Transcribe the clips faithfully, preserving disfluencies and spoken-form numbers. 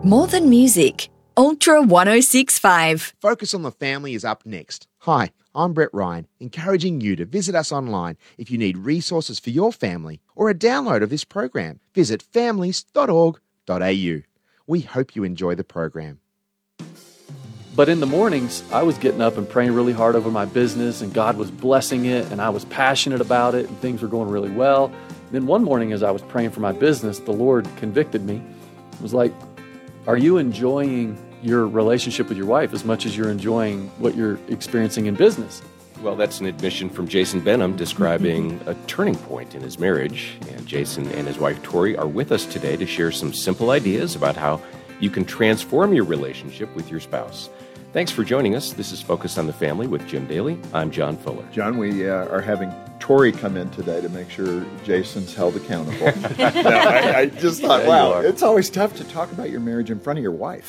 More Than Music, Ultra one oh six point five. Focus on the Family is up next. Hi, I'm Brett Ryan, encouraging you to visit us online if you need resources for your family or a download of this program. Visit families dot org dot a u. We hope you enjoy the program. But in the mornings, I was getting up and praying really hard over my business, and God was blessing it, and I was passionate about it, and things were going really well. Then one morning, as I was praying for my business, the Lord convicted me. It was like, are you enjoying your relationship with your wife as much as you're enjoying what you're experiencing in business? Well, that's an admission from Jason Benham describing a turning point in his marriage. And Jason and his wife, Tori, are with us today to share some simple ideas about how you can transform your relationship with your spouse. Thanks for joining us. This is Focus on the Family with Jim Daly. I'm John Fuller. John, we uh, are having Tori come in today to make sure Jason's held accountable. no, I, I just thought, Yeah, wow, it's always tough to talk about your marriage in front of your wife.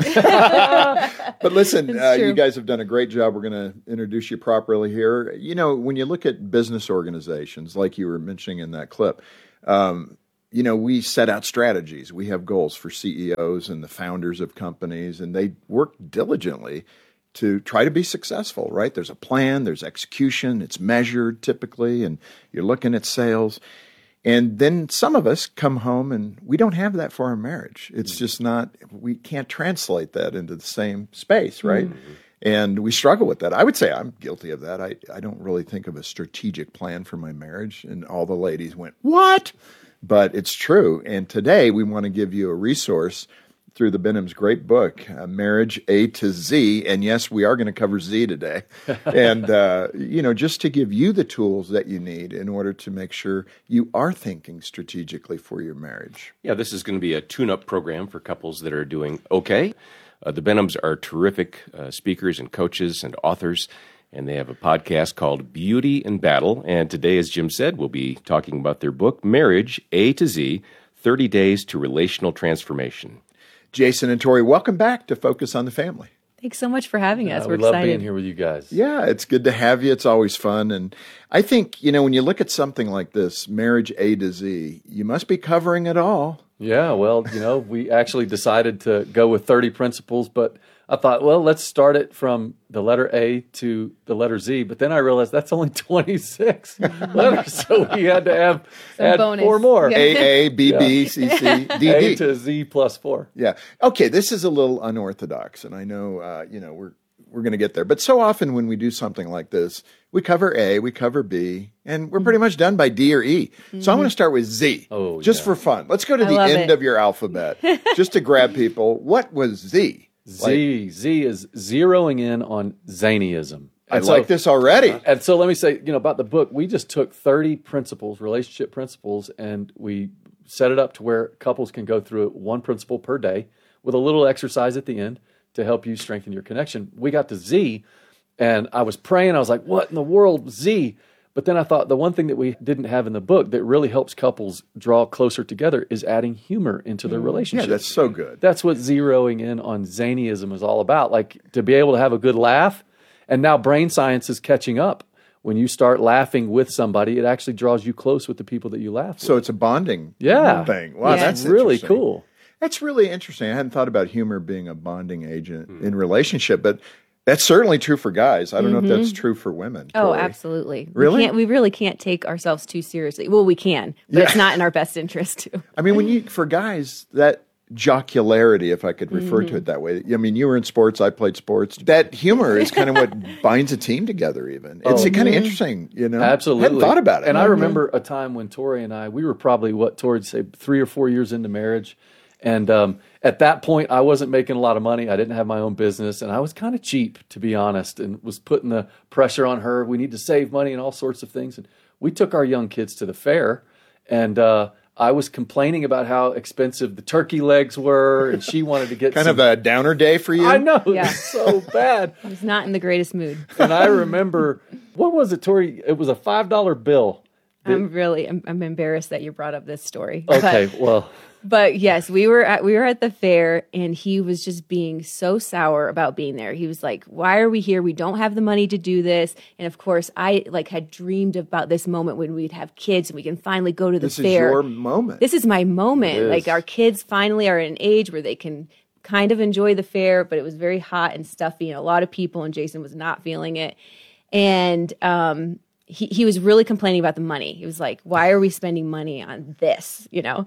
Mm-hmm. But listen, uh, you guys have done a great job. We're going to introduce you properly here. You know, when you look at business organizations, like you were mentioning in that clip, um, you know, we set out strategies. We have goals for C E Os and the founders of companies, and they work diligently to try to be successful, right? There's a plan, there's execution, it's measured typically, and you're looking at sales. And then some of us come home and we don't have that for our marriage. It's just not, we can't translate that into the same space, right? Mm-hmm. And we struggle with that. I would say I'm guilty of that. I, I don't really think of a strategic plan for my marriage. And all the ladies went, what? But it's true. And today we want to give you a resource through the Benham's great book, uh, Marriage A to Z. And yes, we are going to cover Z today. and, uh, you know, just to give you the tools that you need in order to make sure you are thinking strategically for your marriage. Yeah, this is going to be a tune-up program for couples that are doing okay. Uh, the Benhams are terrific uh, speakers and coaches and authors, and they have a podcast called Beauty in Battle. And today, as Jim said, we'll be talking about their book, Marriage A to Z, thirty days to Relational Transformation. Jason and Tori, welcome back to Focus on the Family. Thanks so much for having us. Uh, We're we love excited. being here with you guys. Yeah, it's good to have you. It's always fun. And I think, you know, when you look at something like this, Marriage A to Z, you must be covering it all. Yeah, well, you know, we actually decided to go with thirty principles, but I thought, well, let's start it from the letter A to the letter Z. But then I realized that's only twenty-six letters, so we had to have Some add bonus. four more. Yeah. A, A, B, B, C, C, D, A D. to Z plus four. Yeah. Okay, this is a little unorthodox, and I know, uh, you know, we're we're going to get there. But so often when we do something like this, we cover A, we cover B, and we're pretty much done by D or E. Mm-hmm. So I'm going to start with Z, oh, just yeah. for fun. Let's go to I the love end it. of your alphabet, just to grab people. What was Z? Z. Like, Z is zeroing in on Zaniism. I And so- like this already. And so let me say, you know, about the book, we just took thirty principles, relationship principles, and we set it up to where couples can go through it one principle per day with a little exercise at the end to help you strengthen your connection. We got to Z, and I was praying. I was like, what in the world, Z? But then I thought the one thing that we didn't have in the book that really helps couples draw closer together is adding humor into their Yeah, relationship. that's so good. That's what zeroing in on Zaniism is all about. Like to be able to have a good laugh. And now brain science is catching up. When you start laughing with somebody, it actually draws you close with the people that you laugh with. So it's a bonding Yeah. thing. Wow, Yeah. that's really interesting. cool. That's really interesting. I hadn't thought about humor being a bonding agent in relationship, but that's certainly true for guys. I don't know if that's true for women. Oh, Tori. absolutely. Really? We, can't, we really can't take ourselves too seriously. Well, we can, but Yeah. it's not in our best interest to. I mean, when you for guys, that jocularity, if I could refer to it that way. I mean, you were in sports, I played sports. That humor is kind of what binds a team together. Even it's Oh. kind of interesting, you know. Absolutely. I hadn't thought about it. And I remember a time when Tori and I, we were probably what Tori would say three or four years into marriage. And um, at that point, I wasn't making a lot of money. I didn't have my own business. And I was kind of cheap, to be honest, and was putting the pressure on her. We need to save money and all sorts of things. And we took our young kids to the fair. And uh, I was complaining about how expensive the turkey legs were. And she wanted to get kind some, of a downer day for you. I know. Yeah. It was so bad. I was not in the greatest mood. And I remember, what was it, Tori? It was a five dollar bill. I'm really, I'm, I'm embarrassed that you brought up this story. Okay, But well, But yes, we were at we were at the fair, and he was just being so sour about being there. He was like, "Why are we here? We don't have the money to do this." And of course, I like had dreamed about this moment when we'd have kids and we can finally go to the This is fair. your moment. This is my moment. It is. Like our kids finally are at an age where they can kind of enjoy the fair, but it was very hot and stuffy and a lot of people, and Jason was not feeling it. And um, he, he was really complaining about the money. He was like, "Why are we spending money on this?" You know?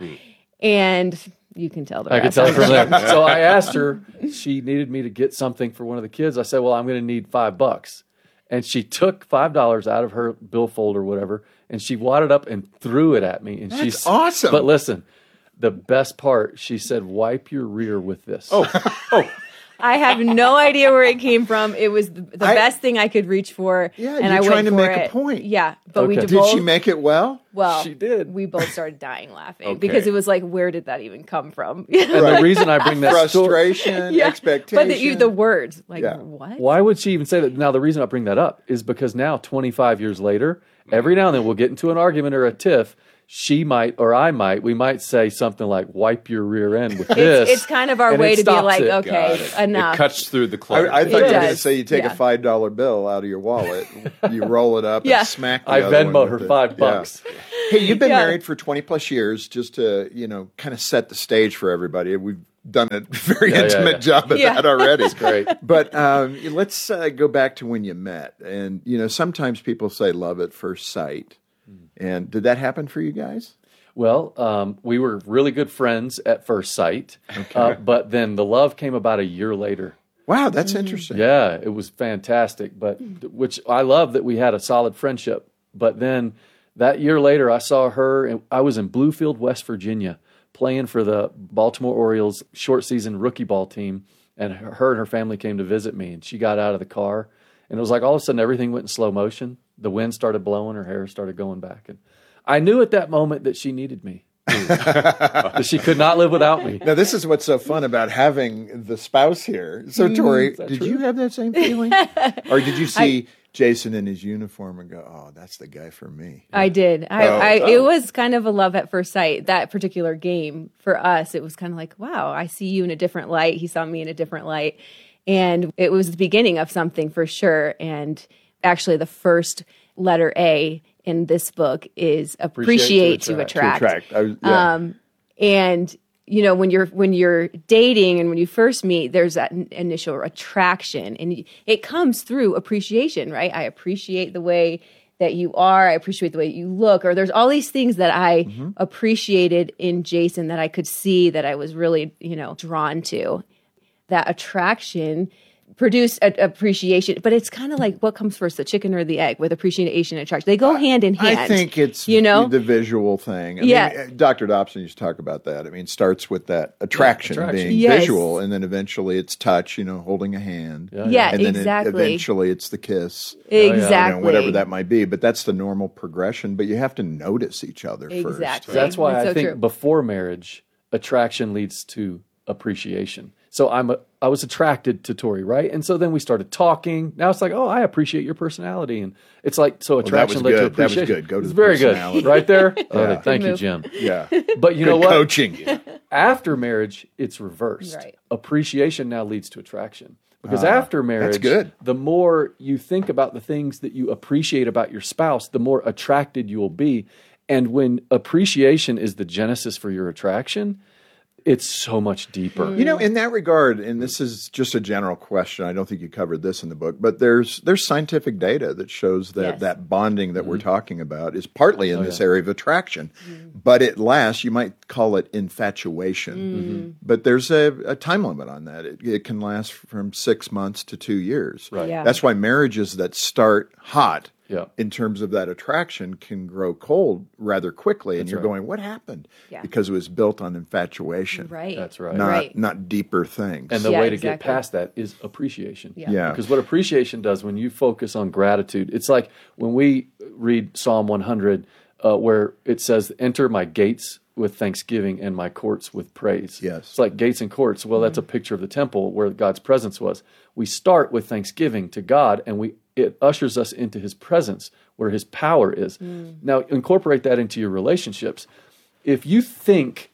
And you can tell the I could rest. tell from there. So I asked her, she needed me to get something for one of the kids. I said, well, I'm going to need five bucks. And she took five dollars out of her billfold or whatever, and she wadded up and threw it at me. And That's she's awesome. But listen, the best part, she said, wipe your rear with this. Oh, oh, I have no idea where it came from. It was the, the I- best thing I could reach for. Yeah, and you're I went trying to for make a it. point. Yeah, but we Okay. did Did she both- make it well? Well, She did. We both started dying laughing Okay. because it was like, where did that even come from? And the reason I bring that story, Frustration, Yeah. expectation. But the, you- the words, like, Yeah. what? why would she even say that? Now, the reason I bring that up is because now, twenty-five years later, every now and then we'll get into an argument or a tiff. She might, or I might, we might say something like, wipe your rear end with this. It's, it's kind of our and way it to be stops like, it. got okay, it. enough. It cuts through the clutter. I, I thought It you were going to does. say you take Yeah. a five dollar bill out of your wallet, you roll it up, Yeah. and smack the I other one Venmoed with her it. five Yeah. bucks. Hey, you've been Yeah. married for twenty plus years, just to, you know, kind of set the stage for everybody. We've done a very Yeah, yeah, intimate yeah. job at Yeah. that already. Great. But um, let's uh, go back to when you met. And, you know, sometimes people say love at first sight. And did that happen for you guys? Well, um, we were really good friends at first sight, uh, but then the love came about a year later. Wow, that's interesting. Yeah, it was fantastic, but which I love that we had a solid friendship. But then that year later, I saw her, and I was in Bluefield, West Virginia, playing for the Baltimore Orioles short season rookie ball team, and her and her family came to visit me, and she got out of the car, and it was like all of a sudden everything went in slow motion. The wind started blowing, her hair started going back, and I knew at that moment that she needed me. That she could not live without me. Now, this is what's so fun about having the spouse here. So, Tori, that did true? you have that same feeling? Or did you see Jason in his uniform and go, oh, that's the guy for me? I did. I, Oh. I it was kind of a love at first sight. That particular game for us, it was kind of like, wow, I see you in a different light. He saw me in a different light, and it was the beginning of something for sure. And actually, the first letter A in this book is appreciate, to attract. To attract. I was- yeah. Um, and you know, when you're when you're dating and when you first meet, there's that n- initial attraction, and y- it comes through appreciation, right? I appreciate the way that you are. I appreciate the way you look. Or there's all these things that I Mm-hmm. appreciated in Jason that I could see that I was really, you know, drawn to. That attraction produce a, appreciation, but it's kind of like what comes first, the chicken or the egg, with appreciation and attraction. They go hand in hand. I think it's you know the visual thing. I Yeah. mean, Doctor Dobson used to talk about that. I mean, it starts with that attraction, attraction. being Yes. visual, and then eventually it's touch, you know, holding a hand. Yeah, Yeah, and then exactly. It, eventually it's the kiss. exactly. You know, whatever that might be. But that's the normal progression. But you have to notice each other Exactly. first. That's why That's I so think true. before marriage, attraction leads to appreciation. So I'm a, I was attracted to Tori, right? And so then we started talking. Now it's like, oh, I appreciate your personality, and it's like so that attraction was led to good. That was appreciation. good. Go to it's the very personality. good, right there. Yeah. Okay, thank you, move. Jim. Yeah. But you know Good what? coaching. After marriage, it's reversed. Right. Appreciation now leads to attraction. Because after marriage, good. the more you think about the things that you appreciate about your spouse, the more attracted you will be. And when appreciation is the genesis for your attraction, it's so much deeper. You know, in that regard, and this is just a general question, I don't think you covered this in the book, but there's there's scientific data that shows that Yes. that bonding that we're talking about is partly in this yeah. area of attraction, but it lasts. You might call it infatuation, but there's a, a time limit on that. It, it can last from six months to two years. Right. Yeah. That's why marriages that start hot. Yeah. In terms of that attraction, can grow cold rather quickly, and That's you're right. going, "What happened?" Yeah. Because it was built on infatuation, Right. That's right. not Right. not deeper things. And the Yeah, way to exactly. get past that is appreciation. Yeah. Yeah. Because what appreciation does when you focus on gratitude, it's like when we read Psalm one hundred, uh, where it says, enter my gates with thanksgiving and my courts with praise. Yes. It's like gates and courts. Well, that's a picture of the temple where God's presence was. We start with thanksgiving to God, and we it ushers us into his presence where his power is. Now, incorporate that into your relationships. If you think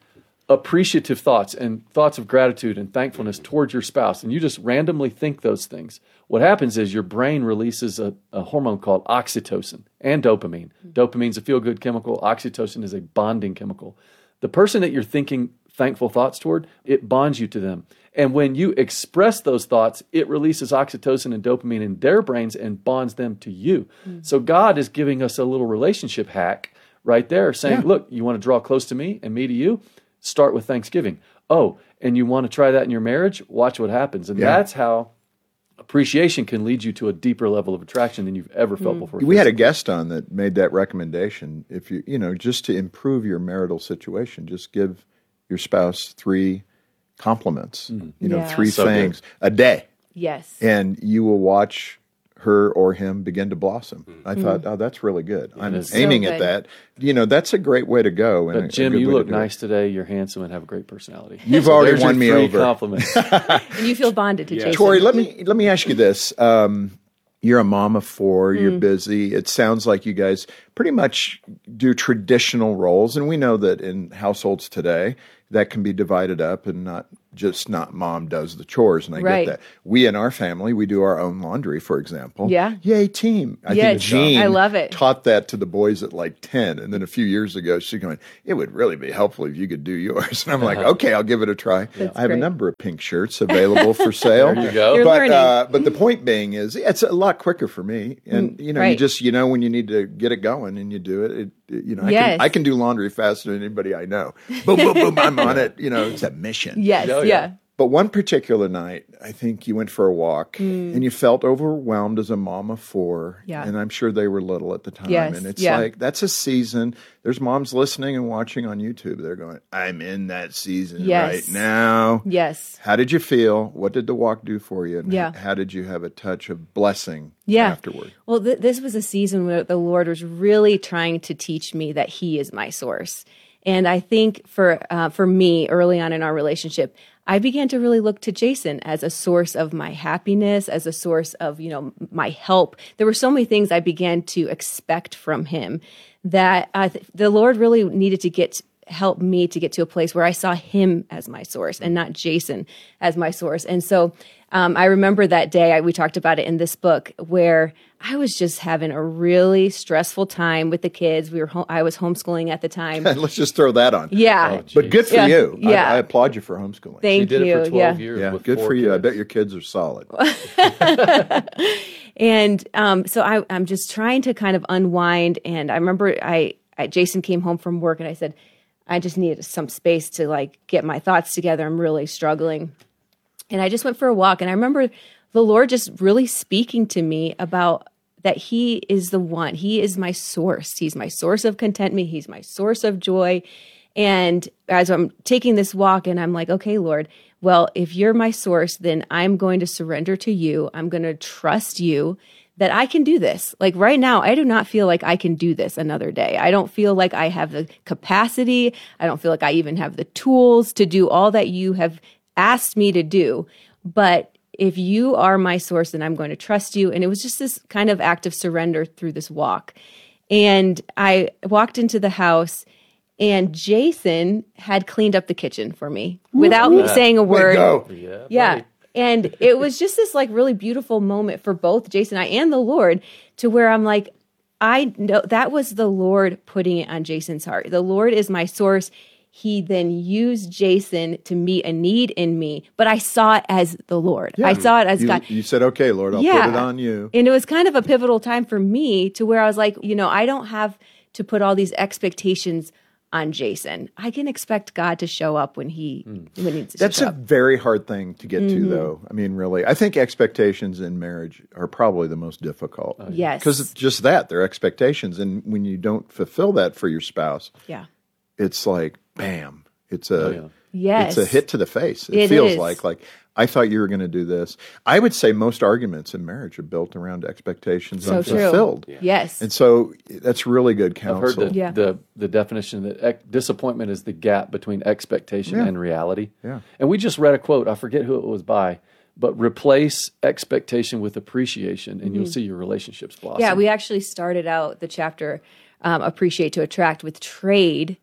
appreciative thoughts and thoughts of gratitude and thankfulness towards your spouse, and you just randomly think those things, what happens is your brain releases a, a hormone called oxytocin and dopamine. Dopamine's a feel-good chemical. Oxytocin is a bonding chemical. The person that you're thinking thankful thoughts toward, it bonds you to them. And when you express those thoughts, it releases oxytocin and dopamine in their brains and bonds them to you. Mm. So God is giving us a little relationship hack right there, saying, yeah. look, you want to draw close to me and me to you? Start with Thanksgiving. Oh, and you want to try that in your marriage? Watch what happens. And yeah. that's how appreciation can lead you to a deeper level of attraction than you've ever felt mm. before. We had a guest on that made that recommendation. If you, you know, just to improve your marital situation, just give your spouse three compliments, mm. you know, yeah. three so things good. a day. Yes. And you will watch her or him begin to blossom. Mm. I thought, oh, that's really good. Yeah, I'm aiming so at that. You know, that's a great way to go. And but a, Jim, a you look nice it. today. You're handsome and have a great personality. You've so already won me over. Compliments. And you feel bonded to yeah. Jason. Tori, let me let me ask you this. Um, you're a mom of four. You're mm. busy. It sounds like you guys pretty much do traditional roles, and we know that in households today that can be divided up and not just not mom does the chores, and I right. get that. We in our family, we do our own laundry, for example. Yeah. Yay, team. I yeah, think Jean I love it. taught that to the boys at like ten, and then a few years ago, she's going, it would really be helpful if you could do yours. And I'm like, okay, I'll give it a try. That's I have great. a number of pink shirts available for sale. There you go. You're but, learning. uh, but the point being is, it's a lot quicker for me. And, you know, right. you just, you know, when you need to get it going and you do it, it you know, I, yes. can, I can do laundry faster than anybody I know. Boom, boom, boom, I'm on it. You know, it's a mission. Yes, oh, yeah. yeah. But one particular night, I think you went for a walk mm. and you felt overwhelmed as a mom of four. Yeah. And I'm sure they were little at the time. Yes. And it's yeah. like, that's a season. There's moms listening and watching on YouTube. They're going, I'm in that season yes. right now. Yes. How did you feel? What did the walk do for you? And yeah. how did you have a touch of blessing yeah. afterward? Well, th- this was a season where the Lord was really trying to teach me that He is my source. And I think for uh, for me, early on in our relationship, I began to really look to Jason as a source of my happiness, as a source of, you know, my help. There were so many things I began to expect from him that uh, th- the Lord really needed to get help me to get to a place where I saw him as my source and not Jason as my source. And so um, I remember that day, I, we talked about it in this book, where I was just having a really stressful time with the kids. We were home, I was homeschooling at the time. Let's just throw that on. Yeah. Oh, but good for yeah. you. Yeah. I, I applaud you for homeschooling. Thank she did you. it for twelve yeah. years. Yeah, with good four for you. kids. I bet your kids are solid. And um, so I, I'm just trying to kind of unwind. And I remember I, I Jason came home from work and I said, I just needed some space to like get my thoughts together. I'm really struggling. And I just went for a walk. And I remember the Lord just really speaking to me about that He is the one. He is my source. He's my source of contentment. He's my source of joy. And as I'm taking this walk and I'm like, okay, Lord, well, if you're my source, then I'm going to surrender to you. I'm going to trust you that I can do this. Like right now, I do not feel like I can do this another day. I don't feel like I have the capacity. I don't feel like I even have the tools to do all that you have asked me to do. But if you are my source, then I'm going to trust you. And it was just this kind of act of surrender through this walk. And I walked into the house and Jason had cleaned up the kitchen for me without me saying a word. Go. Yeah. Yeah. Right. And it was just this like really beautiful moment for both Jason and I and the Lord, to where I'm like, I know that was the Lord putting it on Jason's heart. The Lord is my source. He then used Jason to meet a need in me, but I saw it as the Lord. Yeah. I saw it as you, God. You said, okay, Lord, I'll Yeah. put it on you. And it was kind of a pivotal time for me, to where I was like, you know, I don't have to put all these expectations on Jason. I can expect God to show up when he mm. when he needs to That's show a up. very hard thing to get Mm-hmm. to, though. I mean, really, I think expectations in marriage are probably the most difficult. Oh, Yes. Because it's just that, they're expectations. And when you don't fulfill that for your spouse, Yeah. it's like, bam, it's a, Oh, yeah. Yes. it's a hit to the face. It, It feels is. like, like, I thought you were going to do this. I would say most arguments in marriage are built around expectations So true. unfulfilled. Yes. And so that's really good I've heard counsel. the, Yeah. the, the definition that ec- disappointment is the gap between expectation Yeah. and reality. Yeah. And we just read a quote, I forget who it was by, but replace expectation with appreciation and you'll see your relationships blossom. Yeah, we actually started out the chapter um, Appreciate to Attract with trade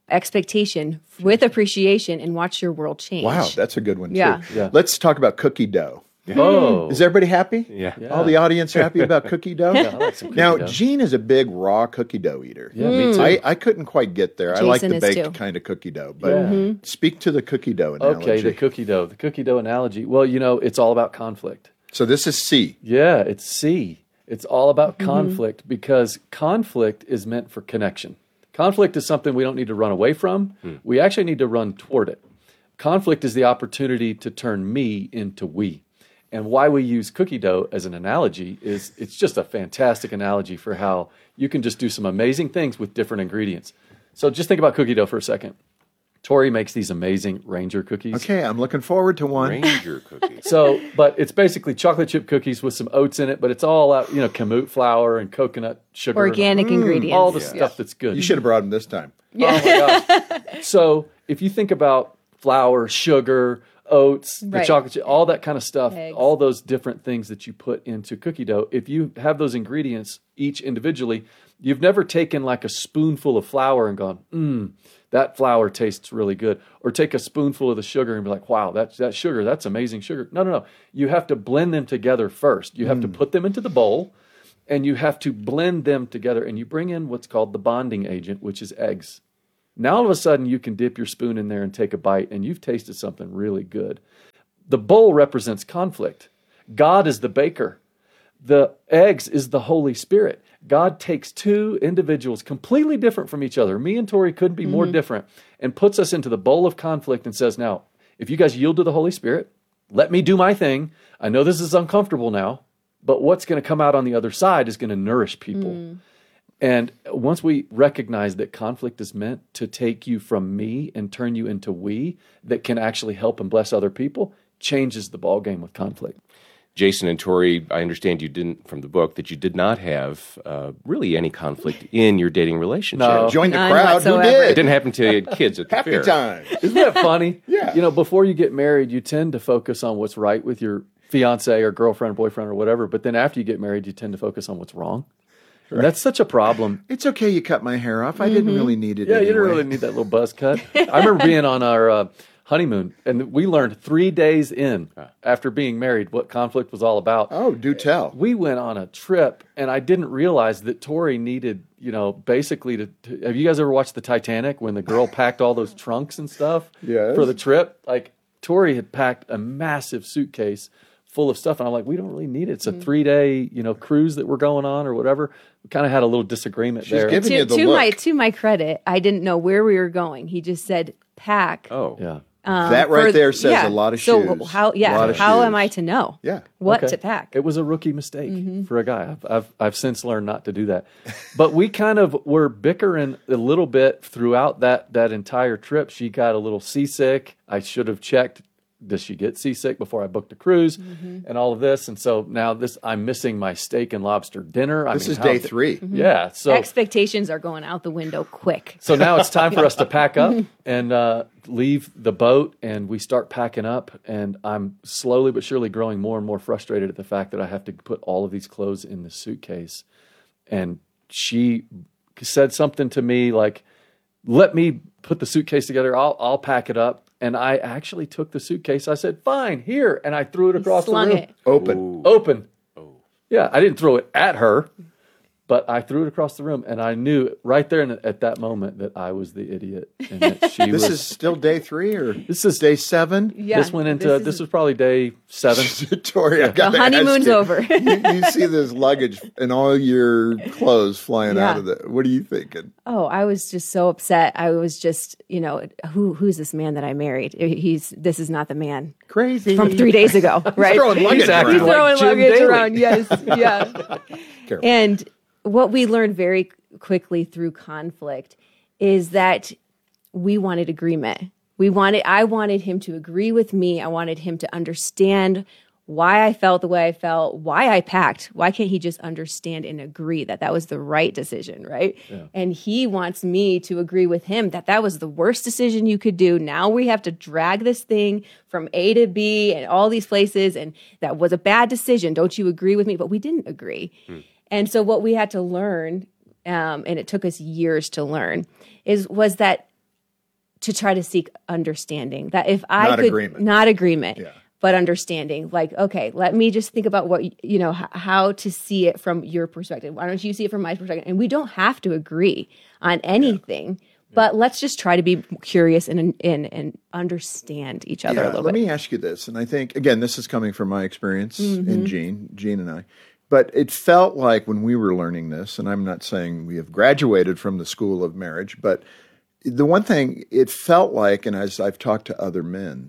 expectation with appreciation and watch your world change. Wow, that's a good one, Yeah. too. Yeah. Let's talk about cookie dough. Oh. Is everybody happy? Yeah. Yeah. All the audience happy about cookie dough? I like some cookie Now, dough. Gene is a big raw cookie dough eater. Yeah, me too. I, I couldn't quite get there. I like Jason the is baked too. kind of cookie dough. But Yeah. speak to the cookie dough analogy. Okay, the cookie dough. The cookie dough analogy. Well, you know, it's all about conflict. So this is C. Yeah, it's C. It's all about conflict because conflict is meant for connection. Conflict is something we don't need to run away from. We actually need to run toward it. Conflict is the opportunity to turn me into we. And why we use cookie dough as an analogy is it's just a fantastic analogy for how you can just do some amazing things with different ingredients. So just think about cookie dough for a second. Tori makes these amazing Ranger cookies. Okay, I'm looking forward to one. Ranger cookies. So, but it's basically chocolate chip cookies with some oats in it, but it's all out, you know, kamut flour and coconut sugar. Organic ingredients. All the stuff that's good. You should have brought them this time. Oh my gosh. So if you think about flour, sugar, oats, the Right. chocolate chip, all that kind of stuff, Eggs. all those different things that you put into cookie dough, if you have those ingredients each individually, you've never taken like a spoonful of flour and gone, mmm, that flour tastes really good. Or take a spoonful of the sugar and be like, wow, that's that sugar, that's amazing sugar. No, no, no. You have to blend them together first. You have to put them into the bowl and you have to blend them together and you bring in what's called the bonding agent, which is eggs. Now all of a sudden you can dip your spoon in there and take a bite and you've tasted something really good. The bowl represents conflict. God is the baker. The eggs is the Holy Spirit. God takes two individuals completely different from each other. Me and Tori couldn't be more different and puts us into the bowl of conflict and says, now, if you guys yield to the Holy Spirit, let me do my thing. I know this is uncomfortable now, but what's going to come out on the other side is going to nourish people. And once we recognize that conflict is meant to take you from me and turn you into we that can actually help and bless other people, changes the ball game with conflict. Jason and Tori, I understand you didn't, from the book, that you did not have uh, really any conflict in your dating relationship. No. Join the None crowd. whatsoever. Who It did? didn't happen until you had kids at the Happy fair. time. Isn't that funny? Yeah. You know, before you get married, you tend to focus on what's right with your fiance or girlfriend, boyfriend, or whatever. But then after you get married, you tend to focus on what's wrong. And that's such a problem. It's okay you cut my hair off. I didn't really need it Yeah, anyway. you didn't really need that little buzz cut. I remember being on our uh, honeymoon, and we learned three days in after being married what conflict was all about. Oh, do tell. We went on a trip, and I didn't realize that Tori needed, you know, basically to, to. Have you guys ever watched the Titanic when the girl packed all those trunks and stuff Yes. for the trip? Like Tori had packed a massive suitcase full of stuff, and I'm like, we don't really need it. It's a three day, you know, cruise that we're going on or whatever. We kind of had a little disagreement She's there. giving To, you the to look. my to my credit, I didn't know where we were going. He just said pack. Oh. yeah. that right for- there says yeah. a lot of so shoes. how yeah Lot of how shoes. am I to know Yeah. what Okay. to pack? It was a rookie mistake for a guy. I've, I've I've since learned not to do that. But we kind of were bickering a little bit throughout that that entire trip. She got a little seasick. I should have checked. Does she get seasick before I booked a cruise and all of this? And so now this, I'm missing my steak and lobster dinner. I This mean, is how day th- three. Yeah. So Expectations are going out the window quick. so now it's time for us to pack up and uh, leave the boat, and we start packing up. And I'm slowly but surely growing more and more frustrated at the fact that I have to put all of these clothes in the suitcase. And she said something to me like, "Let me put the suitcase together. I'll I'll pack it up." And I actually took the suitcase. I said, "Fine, here," and I threw it across Slung the room. it. Open. Open. Yeah, I didn't throw it at her, but I threw it across the room, and I knew right there in, at that moment that I was the idiot, and that she This was. is still day three or This is- day seven? Yeah, this went into this this, is- was probably day seven. Tori, I The gotta honeymoon's ask you, over. you, you see this luggage and all your clothes flying Yeah. out of the. What are you thinking? Oh, I was just so upset. I was just, you know, who who's this man that I married? He's this is not the man Crazy. from three days ago, right? throwing luggage He's acting around. like throwing Jim luggage Daly. around. Yes, yeah. Careful. And what we learned very quickly through conflict is that we wanted agreement. We wanted, I wanted him to agree with me. I wanted him to understand why I felt the way I felt, why I packed. Why can't he just understand and agree that that was the right decision, right? And he wants me to agree with him that that was the worst decision you could do. Now we have to drag this thing from A to B and all these places, and that was a bad decision. Don't you agree with me? But we didn't agree. And so what we had to learn, um, and it took us years to learn, is was that to try to seek understanding. That if I Not could, agreement. not agreement, Yeah. but understanding. Like, okay, let me just think about what, you know, h- how to see it from your perspective. Why don't you see it from my perspective? And we don't have to agree on anything, yeah. but let's just try to be curious and and, and understand each other yeah, a little let bit. me ask you this, and I think, again, this is coming from my experience Mm-hmm. in Gene, Gene and I, but it felt like when we were learning this, and I'm not saying we have graduated from the school of marriage, but the one thing it felt like, and as I've talked to other men,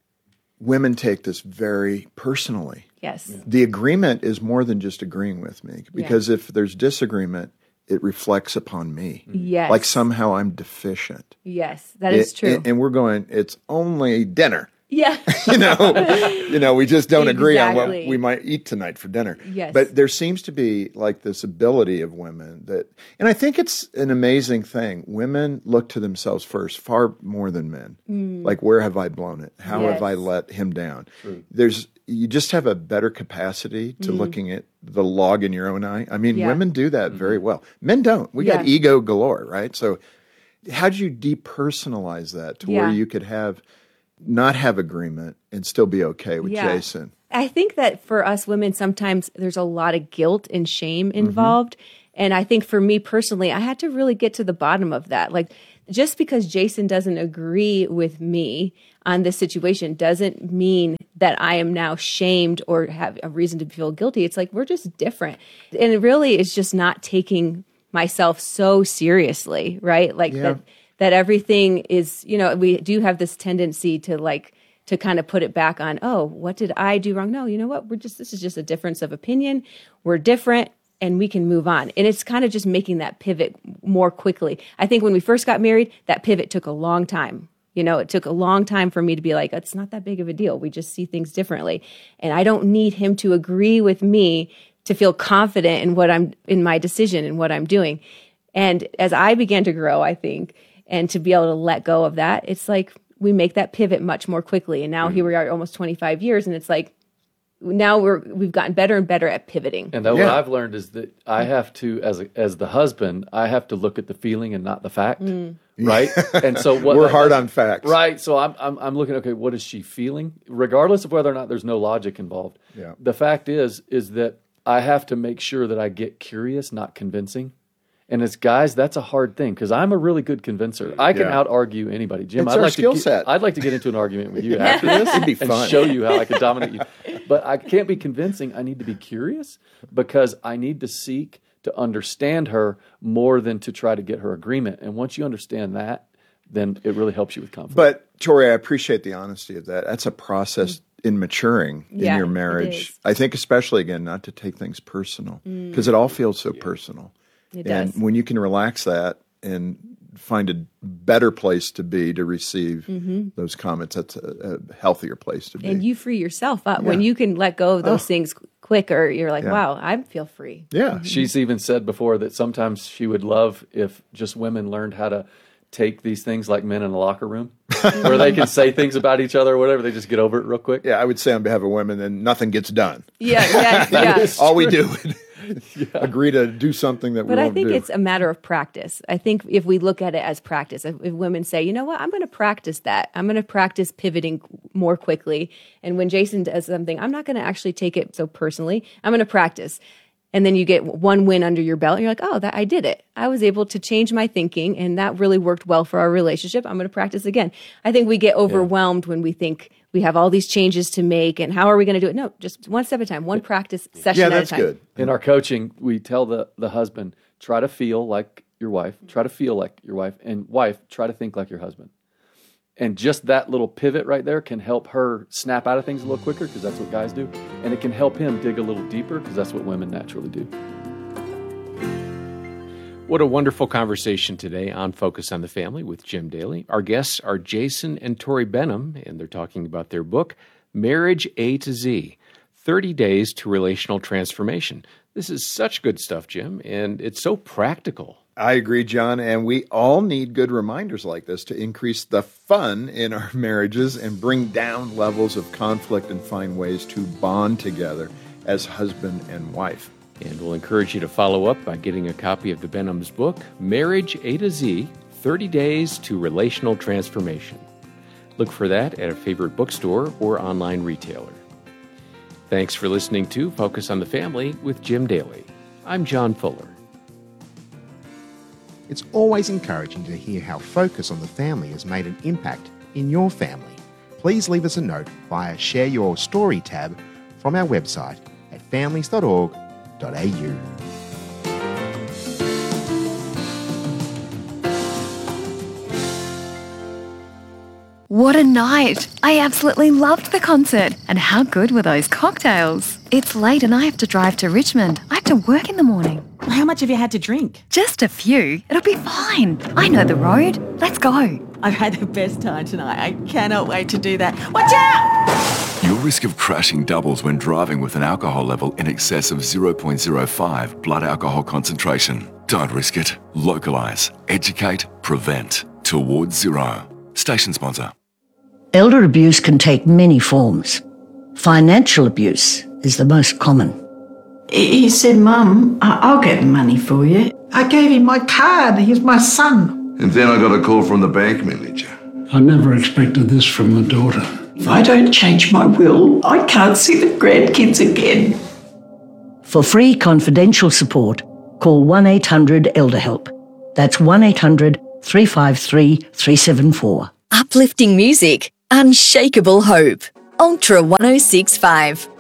women take this very personally. Yes. Yeah. The agreement is more than just agreeing with me, because yeah. if there's disagreement, it reflects upon me. Yes. Like somehow I'm deficient. Yes, that is it, true. And, and we're going, it's only dinner. Yeah. you know, you know, we just don't agree on what Exactly. we might eat tonight for dinner. Yes. But there seems to be like this ability of women that, and I think it's an amazing thing. Women look to themselves first, far more than men. Mm. Like, where have I blown it? How yes. have I let him down? True. There's, you just have a better capacity to mm. looking at the log in your own eye. I mean, yeah. women do that mm-hmm. very well. Men don't. We yeah. got ego galore, right? So how do you depersonalize that to yeah. where you could have not have agreement and still be okay with yeah. Jason? I think that for us women, sometimes there's a lot of guilt and shame involved. Mm-hmm. And I think for me personally, I had to really get to the bottom of that. Like, just because Jason doesn't agree with me on this situation doesn't mean that I am now shamed or have a reason to feel guilty. It's like, we're just different. And it really is just not taking myself so seriously, right? Like yeah. that. that everything is, you know, we do have this tendency to like, to kind of put it back on, oh, what did I do wrong? No, you know what? We're just, this is just a difference of opinion. We're different and we can move on. And it's kind of just making that pivot more quickly. I think when we first got married, that pivot took a long time. You know, it took a long time for me to be like, it's not that big of a deal. We just see things differently. And I don't need him to agree with me to feel confident in what I'm, in my decision and what I'm doing. And as I began to grow, I think, and to be able to let go of that, it's like we make that pivot much more quickly. And now mm-hmm. here we are almost twenty-five years, and it's like now we're, we've gotten better and better at pivoting. And that yeah. what I've learned is that I have to, as a, as the husband, I have to look at the feeling and not the fact, mm. right? And so what we're that, hard on facts, right? So I'm, I'm I'm looking, okay, what is she feeling, regardless of whether or not there's no logic involved. Yeah. The fact is, is that I have to make sure that I get curious, not convincing. And as guys, that's a hard thing because I'm a really good convincer. I can yeah. out argue anybody. Jim, it's I'd our like skill to get, set. I'd like to get into an argument with you after this It'd be and fun. show you how I can dominate you. But I can't be convincing. I need to be curious because I need to seek to understand her more than to try to get her agreement. And once you understand that, then it really helps you with conflict. But Tori, I appreciate the honesty of that. That's a process in maturing yeah, in your it marriage. is. I think especially, again, not to take things personal because mm. it all feels so yeah. personal. It and does. when you can relax that and find a better place to be to receive mm-hmm. those comments, that's a, a healthier place to be. And you free yourself up. Yeah. When you can let go of those oh. things quicker, you're like, yeah. wow, I feel free. Yeah. Mm-hmm. She's even said before that sometimes she would love if just women learned how to take these things like men in a locker room where they can say things about each other or whatever. They just get over it real quick. Yeah, I would say on behalf of women, then nothing gets done. Yeah, yeah, yeah. All we do yeah. agree to do something that but we I won't think do. it's a matter of practice. I think if we look at it as practice, if, if women say, you know what, I'm going to practice that. I'm going to practice pivoting more quickly. And when Jason does something, I'm not going to actually take it so personally. I'm going to practice. And then you get one win under your belt and you're like, oh, that I did it. I was able to change my thinking and that really worked well for our relationship. I'm going to practice again. I think we get overwhelmed yeah. when we think we have all these changes to make and how are we going to do it? No, just one step at a time, one practice session yeah, at a time. Yeah, that's good. In our coaching, we tell the, the husband, try to feel like your wife, try to feel like your wife, and wife, try to think like your husband. And just that little pivot right there can help her snap out of things a little quicker because that's what guys do. And it can help him dig a little deeper because that's what women naturally do. What a wonderful conversation today on Focus on the Family with Jim Daly. Our guests are Jason and Tori Benham, and they're talking about their book, Marriage A to Z, thirty days to Relational Transformation. This is such good stuff, Jim, and it's so practical. I agree, John, and we all need good reminders like this to increase the fun in our marriages and bring down levels of conflict and find ways to bond together as husband and wife. And we'll encourage you to follow up by getting a copy of the Benham's book, Marriage A to Z, thirty days to Relational Transformation. Look for that at a favorite bookstore or online retailer. Thanks for listening to Focus on the Family with Jim Daly. I'm John Fuller. It's always encouraging to hear how Focus on the Family has made an impact in your family. Please leave us a note via Share Your Story tab from our website at families dot org dot a u. What a night! I absolutely loved the concert. And how good were those cocktails? It's late and I have to drive to Richmond. I have to work in the morning. How much have you had to drink? Just a few. It'll be fine. I know the road. Let's go. I've had the best time tonight. I cannot wait to do that. Watch out! Your risk of crashing doubles when driving with an alcohol level in excess of zero point zero five blood alcohol concentration. Don't risk it. Localise, educate, prevent. Towards zero. Station sponsor. Elder abuse can take many forms. Financial abuse is the most common. He said, Mum, I'll get money for you. I gave him my card. He's my son. And then I got a call from the bank manager. I never expected this from my daughter. If I don't change my will, I can't see the grandkids again. For free confidential support, call one eight hundred elder help. That's one eight hundred three five three three seven four. Uplifting music. Unshakable hope. Ultra one oh six point five.